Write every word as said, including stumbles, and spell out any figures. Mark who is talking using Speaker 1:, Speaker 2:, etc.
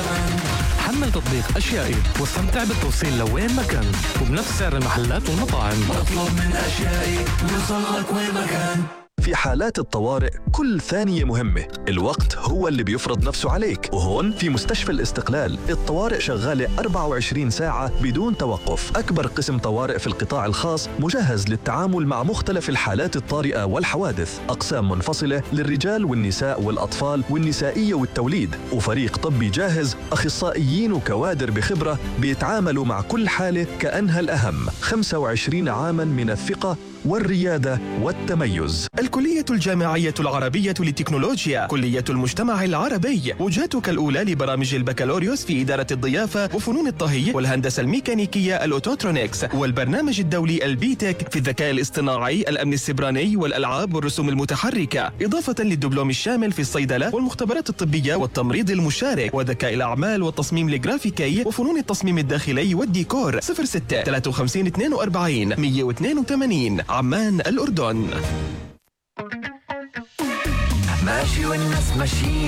Speaker 1: حمل تطبيق أشيائي واستمتع بالتوصيل لوين ما كان وبنفس سعر المحلات والمطاعم.
Speaker 2: اطلب من أشيائي يوصلك وين ما كان.
Speaker 3: في حالات الطوارئ كل ثانية مهمة، الوقت هو اللي بيفرض نفسه عليك، وهون في مستشفى الاستقلال الطوارئ شغالة أربعة وعشرين ساعة بدون توقف. أكبر قسم طوارئ في القطاع الخاص مجهز للتعامل مع مختلف الحالات الطارئة والحوادث، أقسام منفصلة للرجال والنساء والأطفال والنسائية والتوليد، وفريق طبي جاهز، أخصائيين وكوادر بخبرة بيتعاملوا مع كل حالة كأنها الأهم. خمسة وعشرين عاماً من الثقة والريادة والتميز.
Speaker 4: الكلية الجامعية العربية للتكنولوجيا، كلية المجتمع العربي، وجهتك الأولى لبرامج البكالوريوس في إدارة الضيافة وفنون الطهي والهندسة الميكانيكية الأوتوترونيكس، والبرنامج الدولي البيتك في الذكاء الاصطناعي، الأمن السيبراني والألعاب والرسوم المتحركة، إضافة للدبلوم الشامل في الصيدلة والمختبرات الطبية والتمريض المشارك وذكاء الأعمال والتصميم الجرافيكي وفنون التصميم الداخلي والديكور. صفر ستة ثلاثة وخمسين اثنين وأربعين مئة واثنين وثمانين، عمان، الأردن.
Speaker 2: ماشي والناس ماشيين